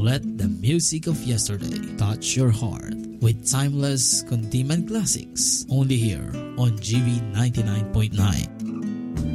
Let the music of yesterday touch your heart with timeless contempt classics only here on GB 99.9.